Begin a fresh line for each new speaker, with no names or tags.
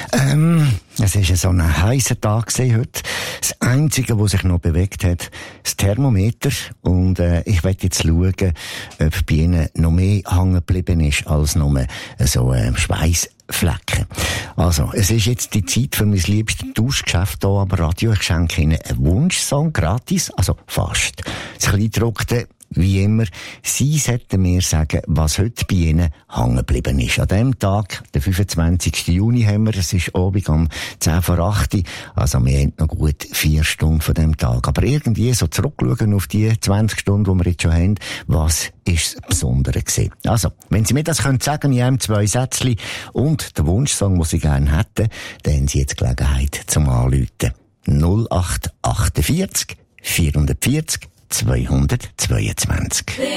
Es war so ein heißer Tag heute. Das Einzige, was sich noch bewegt hat, das Thermometer. Und ich werde jetzt schauen, ob bei Ihnen noch mehr hängen geblieben ist als nur so Schweissflecken. Also, es ist jetzt die Zeit für mein liebstes Tauschgeschäft hier am Radio. Ich schenke Ihnen einen Wunschsong gratis, also fast. Das Kleingedruckte, wie immer, Sie sollten mir sagen, was heute bei Ihnen hängen geblieben ist. An dem Tag, den 25. Juni haben wir, es ist Abend um 10 vor 8 Uhr, also wir haben noch gut 4 Stunden von dem Tag. Aber irgendwie so zurückschauen auf die 20 Stunden, die wir jetzt schon haben, was ist das Besondere gewesen? Also, wenn Sie mir das können sagen, in einem 2 Sätzchen und den Wunschsong, den Sie gerne hätten, dann haben Sie jetzt Gelegenheit zum Anrufen. 0848 440 222.